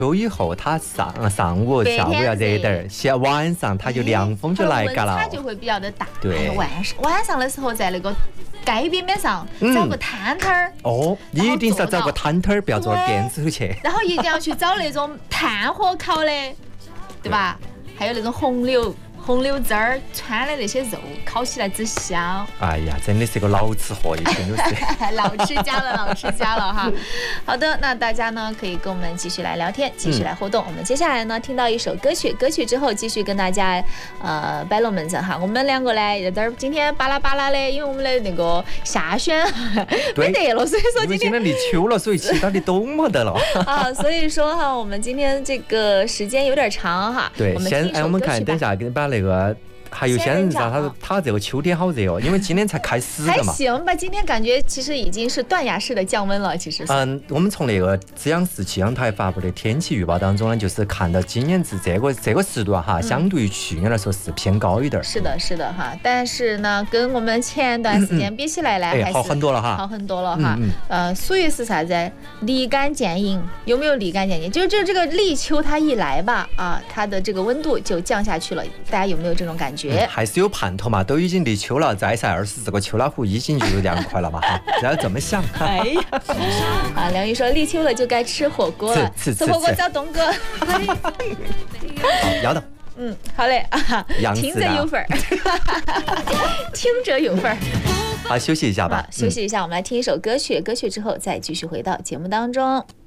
秋以后它上午下午要热点儿，晚上它就凉风就来嘎了， 温差就会比较的大。 对， 晚上的时候在那个街边边上找个摊摊儿。 哦，你一定是要找个摊摊儿，不要坐店子头去。 然后一定要去找那种炭火烤的，对吧？还有那种红柳汁儿穿的那些肉，烤起来之香。 哎呀，真的是个老吃货，一听就是。 老吃家了哈。好的，那大家呢可以跟我们继续来聊天，继续来互动。我们接下来呢听到一首歌曲之后，继续跟大家摆龙门阵哈。我们两个呢有点今天巴拉巴拉的，因为我们的那个下选没得了，所以说今天立秋了，所以其他的都没得了啊。所以说哈，我们今天这个时间有点长哈。 对，我们看，等一下给你把那个。还有些人知道他这个秋天好热哦，因为今天才开始的嘛。 还行吧，今天感觉其实已经是断崖式的降温了，其实是。 我们从那个资阳市气象台发布的天气预报当中呢，就是看到今年这个湿度哈，相对于去年来说是偏高一点。 是的哈，但是呢，跟我们前段时间比起来呢，还是好很多了哈。 好很多了哈。属于是啥子？立竿见影，有没有立竿见影？就这个立秋它一来吧，啊，它的这个温度就降下去了，大家有没有这种感觉？ 还是有盼头嘛，都已经立秋了，再晒24个秋老虎已经就凉快了嘛哈，只要这么想。 哎呀，啊，梁玉说立秋了就该吃火锅了，吃火锅找东哥。 好，要的。 好嘞啊，听着有份儿，听着有份儿。 好，休息一下吧， 休息一下，我们来听一首歌曲，歌曲之后再继续回到节目当中。